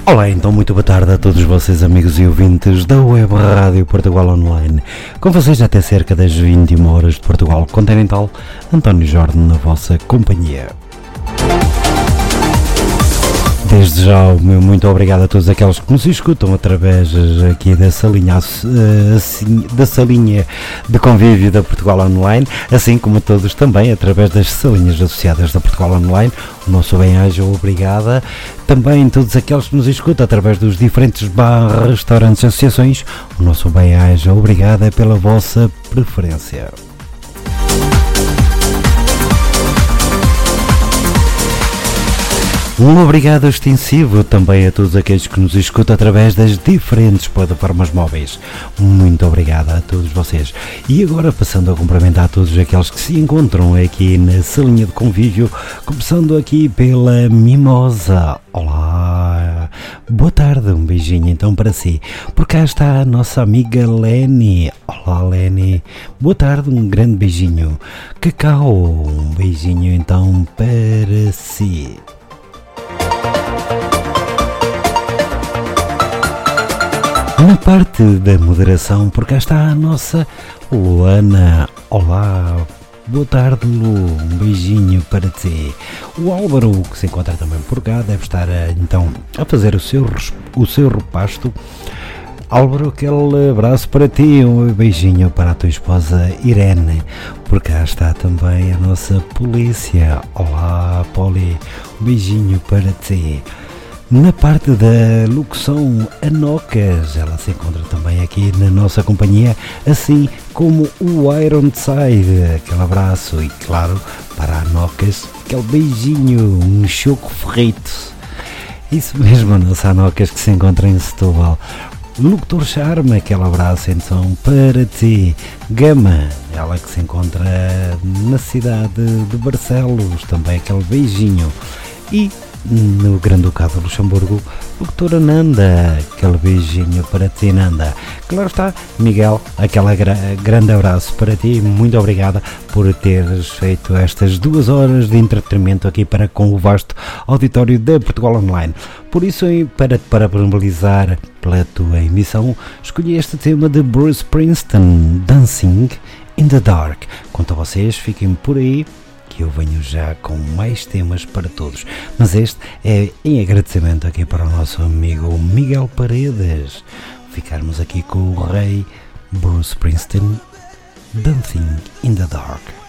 Olá, então muito boa tarde a todos vocês, amigos e ouvintes da Web Rádio Portugal Online. Com vocês até cerca das 21 horas de Portugal Continental, António Jorge na vossa companhia. Desde já o meu muito obrigado a todos aqueles que nos escutam através aqui da salinha de convívio da Portugal Online, assim como a todos também através das salinhas associadas da Portugal Online. O nosso bem-aja, obrigada. Também todos aqueles que nos escutam através dos diferentes bares, restaurantes, associações, o nosso bem-aja, obrigada pela vossa preferência. Um obrigado extensivo também a todos aqueles que nos escutam através das diferentes plataformas móveis. Muito obrigado a todos vocês. E agora passando a cumprimentar todos aqueles que se encontram aqui na salinha de convívio, começando aqui pela Mimosa. Olá, boa tarde, um beijinho então para si. Por cá está a nossa amiga Leni. Olá Leni, boa tarde, um grande beijinho. Cacau, um beijinho então para si. Na parte da moderação, por cá está a nossa Luana. Olá, boa tarde Lu, um beijinho para ti. O Álvaro, que se encontra também por cá, deve estar então a fazer o seu repasto. Álvaro, aquele abraço para ti, um beijinho para a tua esposa Irene. Por cá está também a nossa polícia. Olá Poli, um beijinho para ti. Na parte da locução, a Nocas, ela se encontra também aqui na nossa companhia, assim como o Ironside. Aquele abraço e, claro, para a Nocas, aquele beijinho, um choco ferrito. Isso mesmo, a nossa Nocas que se encontra em Setúbal. Locutor Charme, aquele abraço então para ti. Gama, ela que se encontra na cidade de Barcelos, também aquele beijinho. E no Grande Ducado de Luxemburgo, doutora Nanda, aquele beijinho para ti, Nanda. Claro está, Miguel, aquele grande abraço para ti, muito obrigada por teres feito estas 2 horas de entretenimento aqui para com o vasto auditório da Portugal Online. Por isso, para te parabenizar pela tua emissão, escolhi este tema de Bruce Springsteen, Dancing in the Dark. Quanto a vocês, fiquem por aí, que eu venho já com mais temas para todos, mas este é em agradecimento aqui para o nosso amigo Miguel Paredes. Ficarmos aqui com o rei Bruce Springsteen, Dancing in the Dark.